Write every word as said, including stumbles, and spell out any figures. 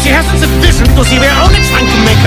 She hasn't sufficient, or she we're only trying to make her